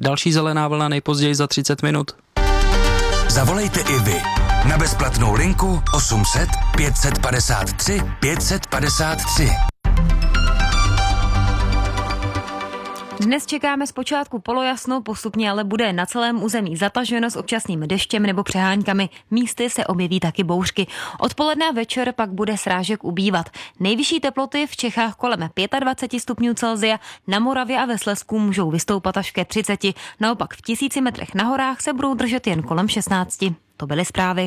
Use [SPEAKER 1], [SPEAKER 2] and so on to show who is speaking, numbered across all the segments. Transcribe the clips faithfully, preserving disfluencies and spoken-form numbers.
[SPEAKER 1] Další zelená vlna nejpozději za třicet minut.
[SPEAKER 2] Zavolejte i vy na bezplatnou linku osm set pět set padesát tři pět set padesát tři.
[SPEAKER 3] Dnes čekáme zpočátku polojasno, postupně ale bude na celém území zataženo s občasným deštěm nebo přeháňkami. Místy se objeví taky bouřky. Odpoledne a večer pak bude srážek ubývat. Nejvyšší teploty v Čechách kolem dvacet pět stupňů Celsia, na Moravě a ve Slezsku můžou vystoupat až ke třiceti. Naopak v tisíci metrech na horách se budou držet jen kolem šestnácti. To byly zprávy.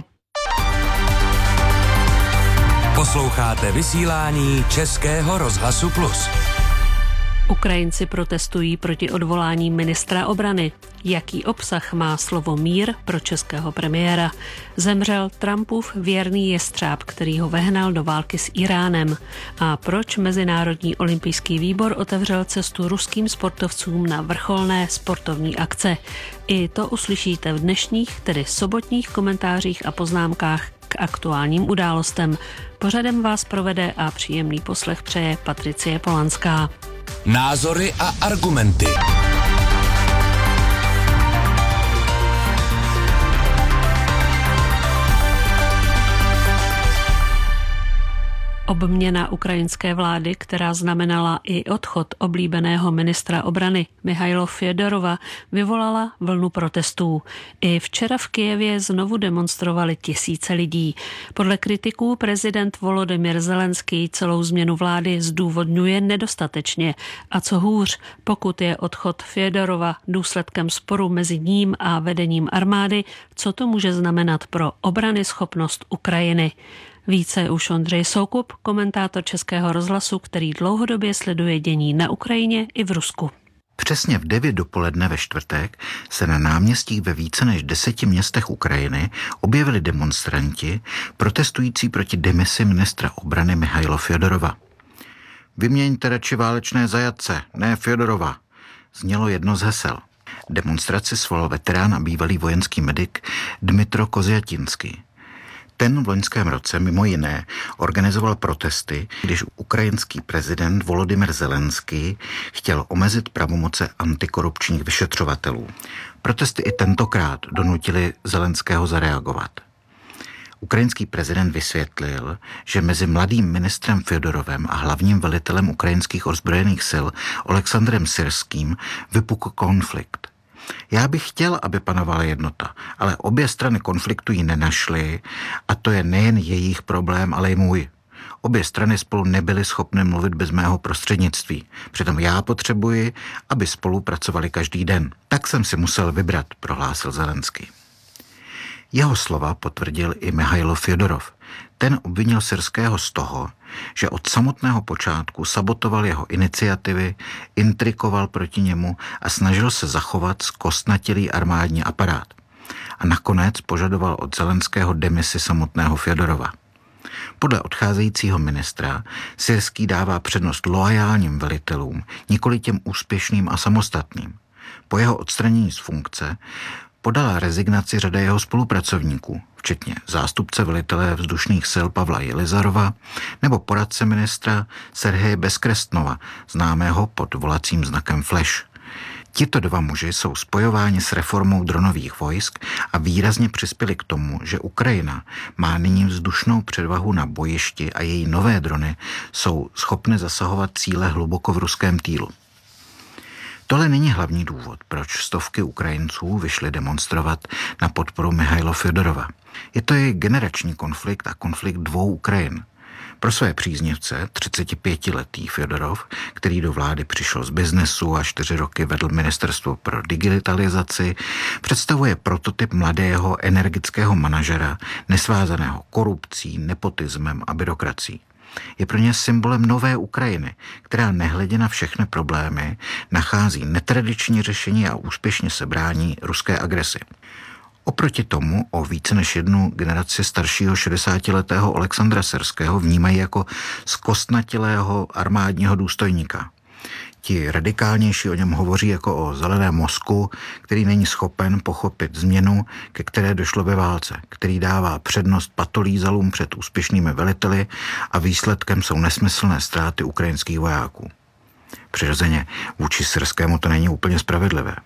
[SPEAKER 2] Posloucháte vysílání Českého rozhlasu Plus.
[SPEAKER 4] Ukrajinci protestují proti odvolání ministra obrany. Jaký obsah má slovo mír pro českého premiéra? Zemřel Trumpův věrný jestřáb, který ho vehnal do války s Iránem. A proč Mezinárodní olympijský výbor otevřel cestu ruským sportovcům na vrcholné sportovní akce? I to uslyšíte v dnešních, tedy sobotních komentářích a poznámkách k aktuálním událostem. Pořadem vás provede a příjemný poslech přeje Patricie Polanská.
[SPEAKER 2] Názory a argumenty.
[SPEAKER 4] Obměna ukrajinské vlády, která znamenala i odchod oblíbeného ministra obrany Michaila Fjodorova, vyvolala vlnu protestů. I včera v Kyjevě znovu demonstrovali tisíce lidí. Podle kritiků prezident Volodymyr Zelenský celou změnu vlády zdůvodňuje nedostatečně. A co hůř, pokud je odchod Fjodorova důsledkem sporu mezi ním a vedením armády, co to může znamenat pro obranyschopnost Ukrajiny? Více už Ondřej Soukup, komentátor Českého rozhlasu, který dlouhodobě sleduje dění na Ukrajině i v Rusku.
[SPEAKER 5] Přesně v devět dopoledne ve čtvrtek se na náměstích ve více než deseti městech Ukrajiny objevili demonstranti protestující proti demisi ministra obrany Michaila Fjodorova. Vyměňte radši válečné zajatce, ne Fjodorova, znělo jedno z hesel. Demonstraci svolal veterán a bývalý vojenský medik Dmytro Kozjatinský. Ten v loňském roce mimo jiné organizoval protesty, když ukrajinský prezident Volodymyr Zelenský chtěl omezit pravomoce antikorupčních vyšetřovatelů. Protesty i tentokrát donutili Zelenského zareagovat. Ukrajinský prezident vysvětlil, že mezi mladým ministrem Fjodorovem a hlavním velitelem ukrajinských ozbrojených sil Oleksandrem Syrským vypukl konflikt. Já bych chtěl, aby panovala jednota, ale obě strany konfliktu ji nenašly a to je nejen jejich problém, ale i můj. Obě strany spolu nebyly schopny mluvit bez mého prostřednictví. Přitom já potřebuji, aby spolupracovali každý den. Tak jsem si musel vybrat, prohlásil Zelenský. Jeho slova potvrdil i Michail Fjodorov. Ten obvinil Syrského z toho, že od samotného počátku sabotoval jeho iniciativy, intrikoval proti němu a snažil se zachovat zkostnatělý armádní aparát. A nakonec požadoval od Zelenského demisi samotného Fjodorova. Podle odcházejícího ministra Syrský dává přednost loajálním velitelům, nikoli těm úspěšným a samostatným. Po jeho odstranění z funkce podala rezignaci řada jeho spolupracovníků, včetně zástupce velitele vzdušných sil Pavla Jelizarova nebo poradce ministra Serheje Bezkrestnova, známého pod volacím znakem Flash. Tito dva muži jsou spojováni s reformou dronových vojsk a výrazně přispěli k tomu, že Ukrajina má nyní vzdušnou předvahu na bojišti a její nové drony jsou schopny zasahovat cíle hluboko v ruském týlu. Tohle není hlavní důvod, proč stovky Ukrajinců vyšly demonstrovat na podporu Michaila Fjodorova. Je to i generační konflikt a konflikt dvou Ukrajin. Pro své příznivce třicetipětiletý Fjodorov, který do vlády přišel z biznesu a čtyři roky vedl ministerstvo pro digitalizaci, představuje prototyp mladého energického manažera, nesvázaného korupcí, nepotismem a byrokracií. Je pro ně symbolem nové Ukrajiny, která nehledě na všechny problémy nachází netradiční řešení a úspěšně se brání ruské agresi. Oproti tomu o více než jednu generaci staršího šedesátiletého Oleksandra Syrského vnímají jako zkostnatělého armádního důstojníka. Ti radikálnější o něm hovoří jako o zeleném mozku, který není schopen pochopit změnu, ke které došlo ve válce, který dává přednost patolízalům před úspěšnými veliteli a výsledkem jsou nesmyslné ztráty ukrajinských vojáků. Přirozeně vůči Syrskému to není úplně spravedlivé.